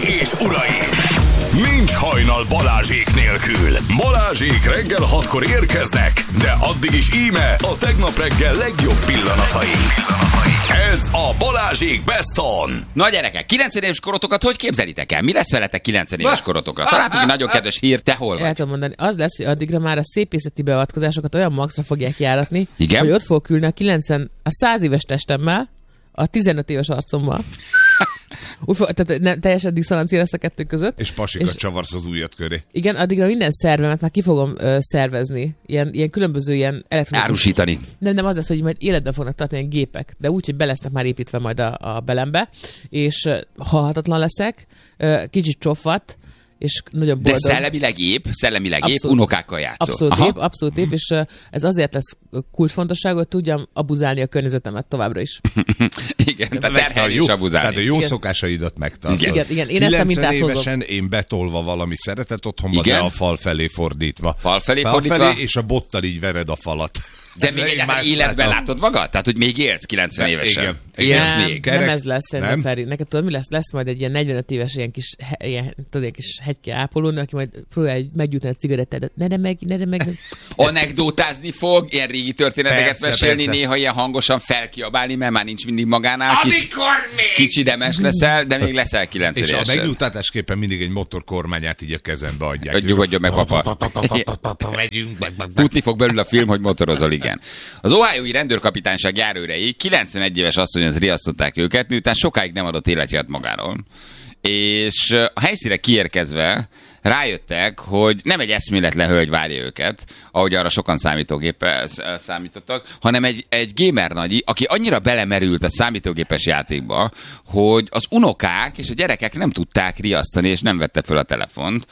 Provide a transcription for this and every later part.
és uraim! Nincs hajnal Balázsék nélkül. Balázsék reggel 6-kor érkeznek, de addig is íme a tegnap reggel legjobb pillanatai. Ez a Balázsék Best On. Na gyerekek, 90 éves korotokat hogy képzelitek el? Mi lesz veletek 90 éves korotokra? Találtuk egy nagyon kedves hír, te hol vagy? El tudom mondani, az lesz, hogy addigra már a szépészeti beavatkozásokat olyan maxra fogják járatni, igen? hogy ott fogok ülni a 100 éves testemmel, a 15 éves arcommal. Tehát nem, teljesen diszonancia lesz a kettő között. És pasikat csavarsz az ujjad köré. Igen, addigra minden szervemet már ki fogom szervezni. Ilyen különböző ilyen elektronikus... Árusítani. Nem, az lesz, hogy majd életben fognak tartani ilyen gépek, de úgy, hogy be lesznek már építve majd a belembe, és halhatatlan leszek, kicsit csofat, és nagyon boldog. De szellemileg épp, unokákkal játszol. Abszolút épp, és ez azért lesz kulcsfontosságú, hogy tudjam abuzálni a környezetemet továbbra is. Igen, tehát terhelni és abuzálni. Tehát a jó szokásaidat megtartod. Igen, én ezt a mintát hozom. 90 évesen én betolva valami szeretet otthonba, de a fal felé fordítva. Fal felé, és a bottal így vered a falat. De még egyáltalán életben látod magad? Tehát, hogy még élsz 90 évesen? Igen. Élsz még? Nem ez lesz, szerintem, Feri. Neked tudod, mi lesz? Lesz majd egy ilyen 45 éves ilyen kis hegyke ápolónő, aki majd próbálja meggyújtani a cigarettát. Ne meg. Anekdótázni fog, ilyen régi történeteket mesélni, néha ilyen hangosan felkiabálni, mert már nincs mindig magánál. Kicsi demes leszel, de még leszel 90 évesen. És a megnyugtatásképpen mindig egy motorkormányát így a kezembe adják. Hogy nyugodjon meg, papa. Futni fog belül a film, hogy motorozol, igen. Az Ohiói rendőrkapitányság járőrei 91 éves asszonyhoz riasztották őket, miután sokáig nem adott életjelet magáról. És a helyszínre kiérkezve rájöttek, hogy nem egy eszméletlen hölgy várja őket, ahogy arra sokan számítógéppel számítottak, hanem egy gamer nagyi, aki annyira belemerült a számítógépes játékba, hogy az unokák és a gyerekek nem tudták riasztani, és nem vette föl a telefont.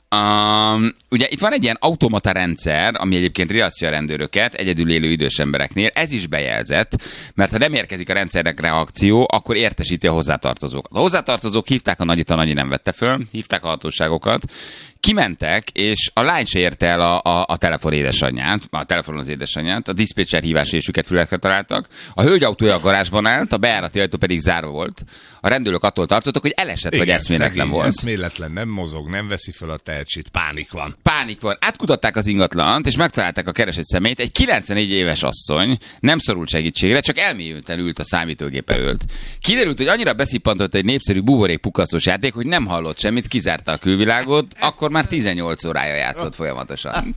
Ugye itt van egy ilyen automata rendszer, ami egyébként riasztja a rendőröket egyedül élő idős embereknél. Ez is bejelzett, mert ha nem érkezik a rendszernek reakció, akkor értesíti a hozzátartozókat. A hozzátartozók hívták a nagyit, a nagyi nem vette föl, hívták a hatóságokat, kimentek, és a lány se érte el a telefonon az édesanyját, a diszpécser hívási és süket fülekre találtak. A hölgy autója a garázsban állt, a bejárati ajtó pedig zárva volt. A rendőrök attól tartottak, hogy elesett, vagy eszméletlen volt. Eszméletlen, nem mozog, nem veszi fel a tehetségét, pánik van. Átkutatták az ingatlant, és megtalálták a keresett személyt. Egy 94 éves asszony nem szorult segítségre, csak elmélyülten ült a számítógép előtt. Kiderült, hogy annyira beszippantott egy népszerű buborékpukkasztós játék, hogy nem hallott semmit, kizárta a külvilágot, akkor már 18 órája játszott folyamatosan.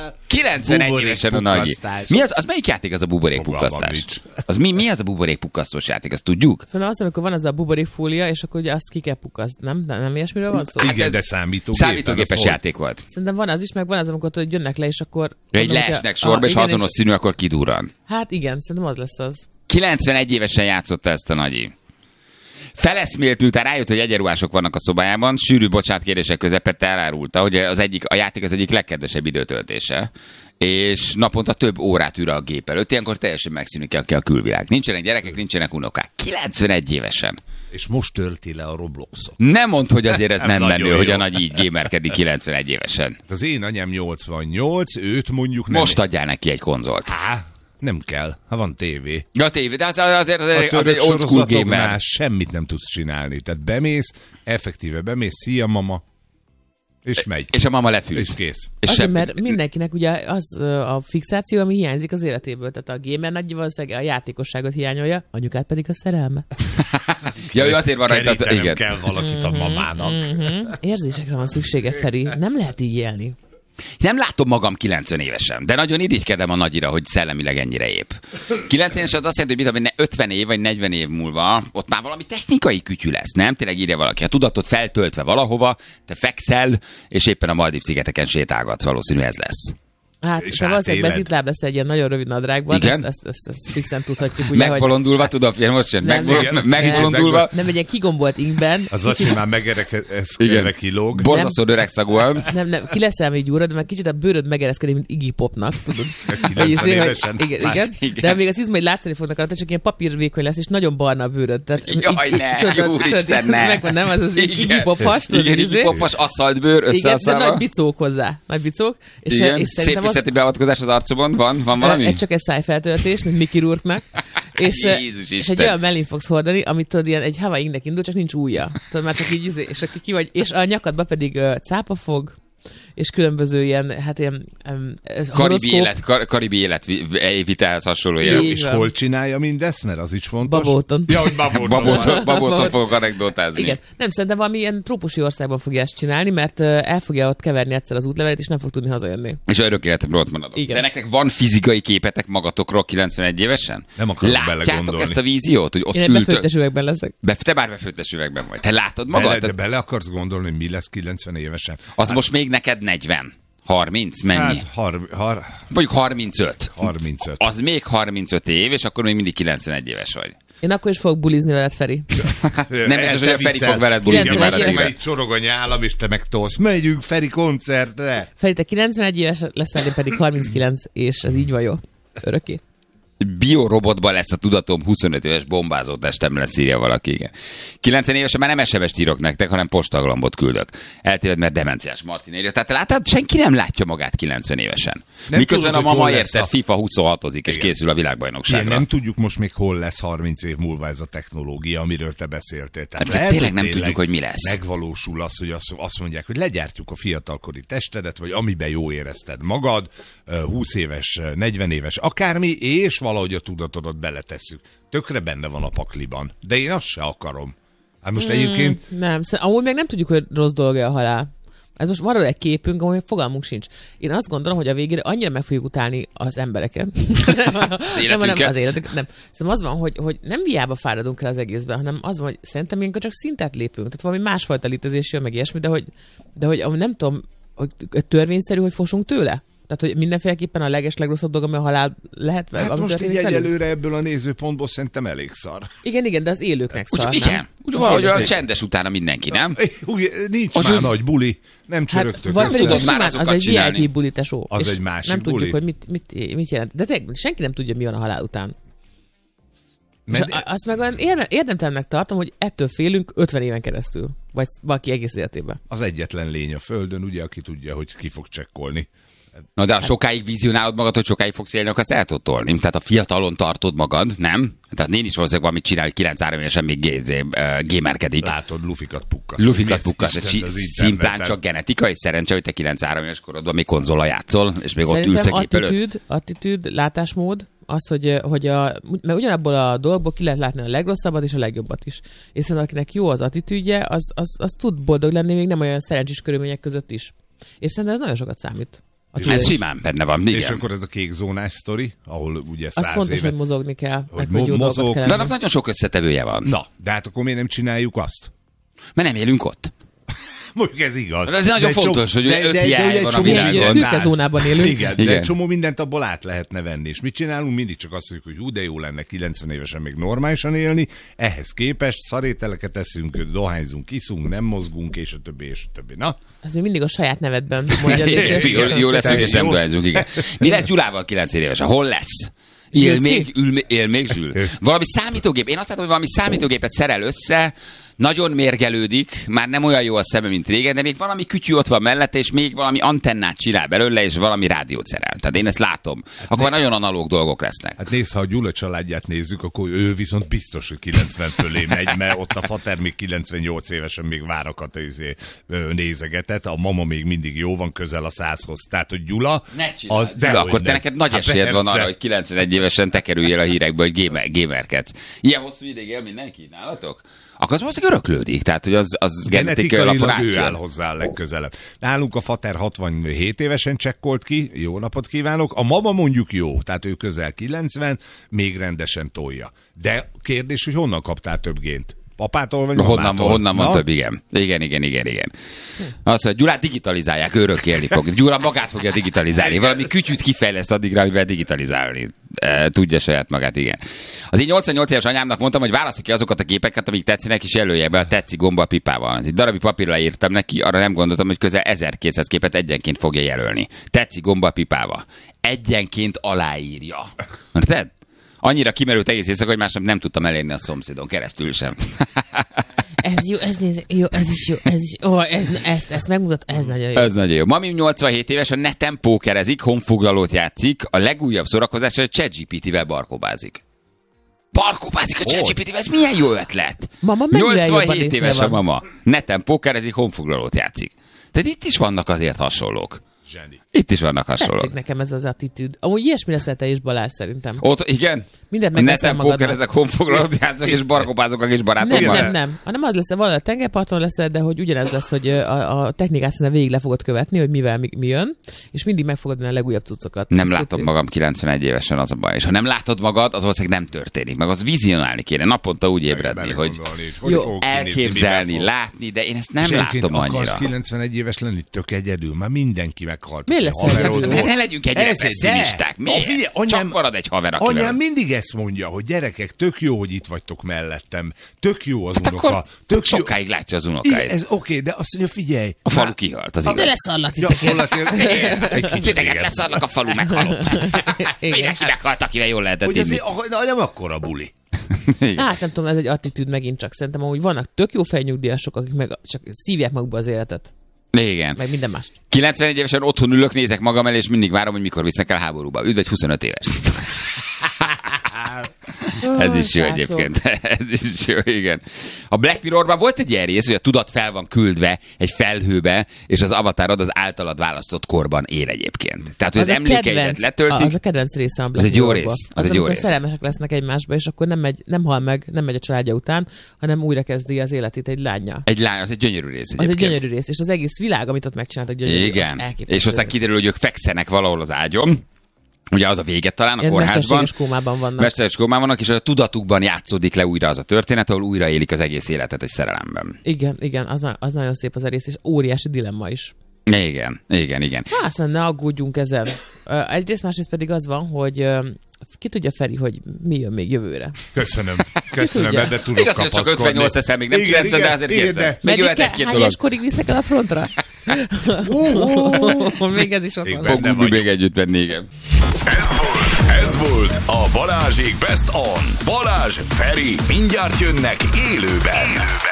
91 évesen a nagyi. Mi az melyik játék az a buborékpukkasztás? Az mi az a buborékpukkasztós játék, azt tudjuk? Szerintem azt, amikor van az a buborékfólia, és akkor ugye azt ki kell pukkaszni, nem? Nem ilyesmiről van szó? Igen, de számítógépes játék volt. Szerintem van az is, meg van az, amikor jönnek le, és akkor... Egy leesnek sorba, és ha azonos színű, akkor kidurran. Hát igen, szerintem az lesz az. 91 évesen játszotta ezt a nagyi. Feleszmélt, miután rájött, hogy egyenruhások vannak a szobájában, sűrű bocsánatkérések közepette elárulta, hogy a játék az egyik legkedvesebb időtöltése, és naponta több órát ül a gép előtt, ilyenkor teljesen megszűnik a külvilág. Nincsenek gyerekek, nincsenek unokák. 91 évesen. És most tölti le a Robloxot. Nem mondd, hogy azért ez nem menő, hogy a nagy így gamerkedik 91 évesen. Az én anyám 88, őt mondjuk nem. Most adjál neki egy konzolt. Nem kell, ha van tévé. A tévé, de az egy old school gamer. Semmit nem tudsz csinálni. Tehát effektíve bemész, szia mama, és megy. És a mama lefűz. És kész. És azért, mert mindenkinek ugye az a fixáció, ami hiányzik az életéből. Tehát a gamer nagy valószínűleg a játékosságot hiányolja, anyukát pedig a szerelme. Ja, ő azért van rajta. Igen. Kell valakit a mamának. Érzésekre van szüksége, Feri. Nem lehet így élni. Nem látom magam 90 évesen, de nagyon irigykedem a nagyira, hogy szellemileg ennyire épp. 90 éves az azt jelenti, hogy 50 év vagy 40 év múlva ott már valami technikai kütyű lesz, nem? Tényleg írja valaki. A tudatot feltöltve valahova, te fekszel, és éppen a Maldív-szigeteken sétálgatsz, valószínű ez lesz. Hát, te valószínűleg bezitláb lesz egy ilyen nagyon rövid nadrágban, ezt fixen tudhatjuk. Ugye, megbolondulva, tudom, most sem, megbolondulva. Nem, egy ilyen kigombolt inkben. Az acsi már megereszkedve kilóg. Borzasztó öregszagúan. Nem, ki leszel még gyúrod, de már kicsit a bőröd megereszkedik, mint Iggy Popnak, tudod. 90 évesen. Igen. De még az izmai látszani fognak alatt, csak ilyen papírvékony lesz, és nagyon barna a bőröd. Jaj, ne, úristen, ne. Megvan, nem, az az Iggy Pop-as. Igen, Iggy Pop-as aszfaltbőr összeaszalva. Igen, de nagy bicók hozzá. Nagy bicók. Szépészeti beavatkozás az arcomon, van valami? Csak egy szájfeltöltés, mint Mickey Rourke-nak. Jézus és Isten. egy olyan mellén fogsz hordani, amit tudod, ilyen egy Hawaii ingnek indul, csak nincs ujja. Tudod, már csak így, és akkor ki vagy, és a nyakadba pedig cápafog, és különböző ilyen, hát ilyen Karibi életvitelhez hasonló élet. Így És van. hol csinálja mindezt, mert az is fontos. Babóton. Ja, hogy Babóton fogok anekdotázni. Igen. Nem, szerintem valami ilyen trópusi országban fogja ezt csinálni, mert el fogja ott keverni egyszer az útlevelet, és nem fog tudni hazajönni. És örök életemről ott maradok. Igen. De nektek van fizikai képetek magatokról 91 évesen? Nem akarok Látjátok belegondolni. ezt a víziót, hogy ott Én egy befőttes üvegben leszek. Te bár befőttes üvegben vagy. Te látod magad? De bele akarsz gondolni, hogy mi lesz 90 évesen? Az most még neked 40. 30? Mennyi? Hát, Mondjuk 35. 35. Az még 35 év, és akkor még mindig 91 éves vagy. Én akkor is fogok bulizni veled, Feri. Nem biztos, hogy a Feri fog veled bulizni 91 már. éves. Mert itt csorog a nyálam, és te meg tolsz. Megyünk Feri koncertre. Feri, te 91 éves leszel, én pedig 39, és ez így van jó. Örökké. Biorobotban lesz a tudatom, 25 éves bombázó testem lesz, írja valaki. Igen. 90 évesen már nem SMS-t írok nektek, hanem postaglambot küldök. Eltéved, mert demenciás Martin írja. Tehát látod, senki nem látja magát 90 évesen. Nem Miközben tudod, a hogy mama hol lesz érted, a- FIFA 26-ozik, és Igen. készül a Igen, világbajnokságra. nem tudjuk most még hol lesz 30 év múlva ez a technológia, amiről te beszéltél. Tehát Hát, tényleg nem tudjuk, hogy mi lesz. Megvalósul az, hogy azt mondják, hogy legyártjuk a fiatalkori testedet, vagy amiben jó érezted magad, 20 éves, 40 éves, akármi, és valahogy a tudatodat beletesszük. Tökre benne van a pakliban. De én azt se akarom. Hát most egyébként Nem, amúgy még nem tudjuk, hogy rossz dolga a halál. Ez most marad egy képünk, ahol fogalmunk sincs. Én azt gondolom, hogy a végére annyira meg fogjuk utálni az embereket. életünket. Az életünket. Nem. Szerintem az van, hogy nem hiába fáradunk el az egészben, hanem az van, hogy szerintem ilyenkor csak szintet lépünk. Tehát valami másfajta létezés jön, meg ilyesmi, de hogy nem tudom, hogy törvényszerű, hogy fosunk tőle? Tehát, hogy mindenféleképpen a legrosszabb dolog, ami a halál lehet. hát ami most így történik velünk. egyelőre ebből a nézőpontból szerintem elég szar. Igen, de az élőknek szar, Úgy, nem? igen, úgy Az valahogy élőknek. olyan csendes utána mindenki, nem? Nincs Az már úgy- nagy buli, nem Hát csörögtök van pedig Tudod csak már simán, azokat az egy csinálni. VIP buli, tesó. Az És egy másik nem tudjuk, buli. hogy mit jelent. De tényleg senki nem tudja, mi van a halál után. És azt meg olyan érdemtelennek tartom, hogy ettől félünk 50 éven keresztül. Vagy valaki egész életében. Az egyetlen lény a földön, ugye, aki tudja, hogy ki fog csekkolni. Na de ha sokáig vizionálod magad, hogy sokáig fogsz élni, akkor azt el tudod tolni. Tehát a fiatalon tartod magad, nem? Tehát én is valószínűleg valamit csinál, hogy 9-3 évesen még gamerkedik. Látod, lufikat pukkasz. Lufikat Mi pukkasz, az de Istent az szimplán interneten? csak genetikai szerencse, hogy te 9-3 éves korodban még konzola játszol, és még ott ülsz a gép előtt. attitűd, látásmód, az, hogy mert ugyanabból a dologból ki lehet látni a legrosszabbat és a legjobbat is. És szerintem akinek jó az attitűdje, az tud boldog lenni még nem olyan szerencsés körülmények között is. És szerintem ez nagyon sokat számít. Ez simán benne van, igen. És akkor ez a kék zónás sztori, ahol ugye 100 az fontos, éve... hogy mozogni kell, hogy meg hogy jó mozog. dolgot kell De lenni. annak nagyon sok összetevője van. Na, de hát akkor miért nem csináljuk azt? Mert nem élünk ott. Mondjuk ez igaz. Ez nagyon De fontos, hogy ugye 5 hiány ugye van a csomó világon. Ilyen mindent szürke át- zónában élünk. Igen, de Igen. egy csomó mindent abból át lehetne venni. És mit csinálunk? Mindig csak azt mondjuk, hogy hú, de jó lenne 90 évesen még normálisan élni. Ehhez képest szarételeket eszünk, dohányzunk, iszunk, nem mozgunk, és a többi, és a többi. Na, Ez még mindig a saját nevedben mondja. légy szíves. Jó leszünk, és nem Jó. dohányzunk, igen. Mi lesz Gyulával 9 évesen? Hol lesz? Él még Zsül? Valami számítógép. Én azt látom, hogy valami számítógépet szerel össze, nagyon mérgelődik, már nem olyan jó a szeme, mint régen, de még valami kütyű ott van mellette, és még valami antennát csinál belőle, és valami rádiót szerel. Tehát én ezt látom. Akkor nagyon analóg dolgok lesznek. hát nézd, ha a Gyula családját nézzük, akkor ő viszont biztos, hogy 90 fölé megy, mert ott a fater még 98 évesen még várakat nézegetett, a mama még mindig jó van, közel a 100-hoz. Tehát, hogy Gyula... Gyula, akkor te neked nagy esélyed van arra, hogy 91 évesen te kerüljél a hírekbe, hogy gamerkedsz. Ilyen hosszú ideig él mindenki nálatok? Akkor az valószínűleg öröklődik, tehát hogy az genetikai alapon Genetikailag ő áll átjön. hozzá a legközelebb. Nálunk a fater 67 évesen csekkolt ki, jó napot kívánok. A mama mondjuk jó, tehát ő közel 90, még rendesen tolja. De kérdés, hogy honnan kaptál több gént? Papától vagy mamától? Honnan van Na? több, igen. Igen. Azt mondja, Gyulát digitalizálják, örök élni fog. Gyula magát fogja digitalizálni. Valami kütyűt kifejleszt addigra, amivel digitalizálni. Tudja saját magát, igen. Az én 88 éves anyámnak mondtam, hogy válassza ki azokat a képeket, amik tetszenek, és jelölje be a tetszik gomba a pipával. Egy darabig papírra írtam neki, arra nem gondoltam, hogy közel 1200 képet egyenként fogja jelölni. Tetszik gomba a pipával. Egyenként aláírja. Érted? Annyira kimerült egész éjszaka, hogy másnap nem tudtam elérni a szomszédon keresztül sem. Ez jó, ez is jó. Ó, ezt megmutat, ez nagyon jó. Ez nagyon jó. Mami 87 éves, a neten pókerezik, honfoglalót játszik, a legújabb szórakozás, hogy ChatGPT-vel barkobázik. Parkóbázik a ChatGPT-vel, ez milyen jó ötlet. Mama mennyire jobban 87 észre éves a van. mama. Neten pókerezik, honfoglalót játszik. Tehát itt is vannak azért hasonlók. Zseni. Itt is vannak hasonlók. Tetszik nekem ez az attitűd. Amúgy ilyesmire szeretel is Balázs szerintem. Ott, igen? Mindent Neten megveszem magadnak. pókerezek, honfoglalót játszok, és barkóbázok a kis barátommal. Nem. Hanem az lesz, valahol a tengerparton leszel, de hogy ugyanez lesz, hogy a technikát szerintem végig le fogod követni, hogy mivel mi jön, és mindig meg fogod venni a legújabb cuccokat. Nem Ezt látom tudni. magam 91 évesen, az a baj. És ha nem látod magad, az valószínűleg nem történik. Meg az vizionálni kéne, naponta úgy ébredni, hogy Jó, fogok kinézni, elképzelni, mivel fog. látni, de én ezt nem És egyébként látom akarsz annyira. 91 éves lenni, tök egyedül, már mindenki meghalt. Miért lesz Haverod egyedül? volt. De ne legyünk ennyire Ez- pessimisták. de- Miért? figyelj, Csak marad egy haver, akivel... Anyám mindig ezt mondja, hogy gyerekek, tök jó, hogy itt vagytok mellettem. Tök jó az Hát unoka. akkor Tök jó. sokáig látja az Igen, unokáit. ez oké, de azt mondja, figyelj. A falu kihalt, az De igaz. leszarlak titeket. Gyakorlatilag egy kicsit Titeket igen. leszarnak, a falu meghalott. Mindenki meghalt, akivel jól lehetett Hogy inni. azért nem akkora buli. Hát nem tudom, ez egy attitűd megint csak. Szerintem amúgy vannak tök jó fejnyugdíjasok, akik meg csak szívják magukba az életet. Igen. Meg minden mást. 91 évesen otthon ülök, nézek magam elé, és mindig várom, hogy mikor visznek el háborúba. Üdv egy 25 éves. Ez is jó srácok. egyébként. Ez is jó, igen. A Black Mirrorban volt egy ilyen rész, hogy a tudat fel van küldve egy felhőbe, és az avatárod az általad választott korban él egyébként. Tehát, hogy az a emlékeidet kedvenc- letöltik. Az a kedvenc része a Black Az egy jó Mirrorból. rész, az egy jó amikor rész. szerelmesek lesznek egymásba, és akkor nem hal meg, nem megy a családja után, hanem újra kezdi az életét egy lánya. Egy lány, az egy gyönyörű rész Az egyébként. egy gyönyörű rész, és az egész világ, amit ott megcsináltak, gyönyörű. Igen. az elképesztő. És aztán kiderül, hogy ők fekszenek valahol az ágyon. Ugye az a véget talán a Ilyen kórházban. mesterséges kómában vannak. Mesterséges kómában vannak, és a tudatukban játszódik le újra az a történet, ahol újraélik az egész életet egy szerelemben. Igen, az nagyon szép az a rész, és óriási dilemma is. Igen. Hát aztán ne aggódjunk ezen. Egyrészt, másrészt pedig az van, hogy ki tudja, Feri, hogy mi jön még jövőre. Köszönöm, tudja? ebbe tudok Igaz, hogy csak kapaszkodni. 58 leszel, még nem Igen, 90, de igen, azért igen, kértem. de- Még jöhet egy-két Hány dolog. korig visznek el a frontra? Még ez is ott Még van. benne Fogunk vagyunk. még együtt venni, igen. Ez volt a Balázsék Best On. Balázs, Feri, mindjárt jönnek élőben.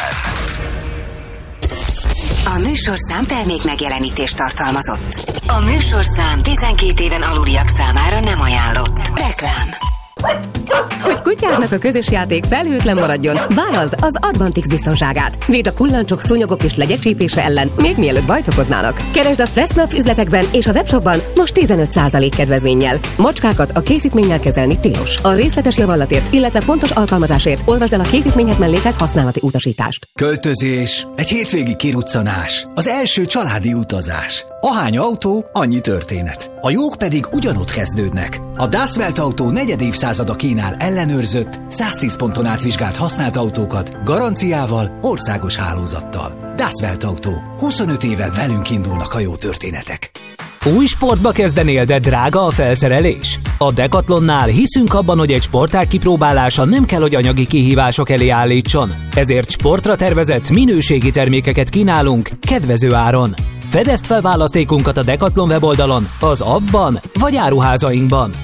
A műsorszám termék megjelenítést tartalmazott. A műsorszám 12 éven aluliak számára nem ajánlott. Reklám. Hogy kutyádnak a közös játék felhőtlen maradjon, válaszd az Advantix biztonságát. Véd a kullancsok, szúnyogok és legyek csípése ellen, még mielőtt bajt okoznának. Keresd a Fressnapf üzletekben és a webshopban most 15% kedvezménnyel. Macskákat a készítménnyel kezelni tilos. A részletes javallatért, illetve pontos alkalmazásért olvasd el a készítményhez mellékelt használati utasítást. Költözés, egy hétvégi kiruccanás, az első családi utazás. Ahány autó, annyi történet. A jók pedig ugyanott kezdődnek. A Das Welt Autó negyed évszázada kínál ellenőrzött, 110 ponton átvizsgált használt autókat, garanciával, országos hálózattal. Das Welt Autó. 25 éve velünk indulnak a jó történetek. Új sportba kezdenél, de drága a felszerelés? A Decathlonnál hiszünk abban, hogy egy sportág kipróbálása nem kell, hogy anyagi kihívások elé állítson. Ezért sportra tervezett, minőségi termékeket kínálunk kedvező áron. Fedezd fel választékunkat a Decathlon weboldalon, az appban vagy áruházainkban.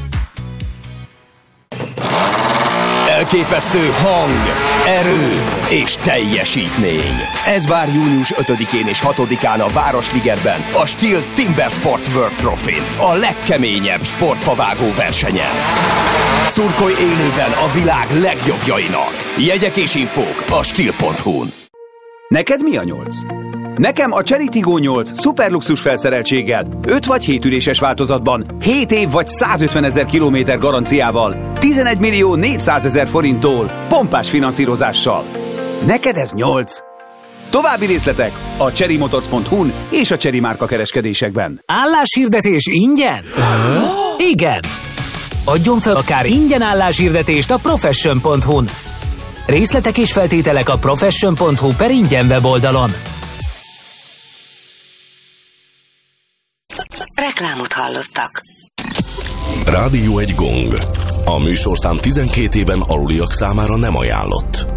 Elképesztő hang, erő és teljesítmény. Ez vár június 5-én és 6-án a Városligetben, a Steel Timber Sports World Trophy-n, a legkeményebb sportfavágó versenyen. Szurkolj élőben a világ legjobbjainak. Jegyek és infók a steel.hu-n. Neked mi a 8? Nekem a Chery Tiggo 8 szuperluxus felszereltséggel, 5 vagy 7 üléses változatban, 7 év vagy 150 000 kilométer garanciával, 11 millió 400 000 forinttól, pompás finanszírozással. Neked ez 8? További részletek a cherrymotors.hu-n és a Chery márka kereskedésekben. Álláshirdetés ingyen? Igen! Adjon fel akár ingyen álláshirdetést a profession.hu-n. Részletek és feltételek a profession.hu/ingyen weboldalon. Reklámot hallottak. Rádió egy gong. A műsorszám 12 éven aluliak számára nem ajánlott.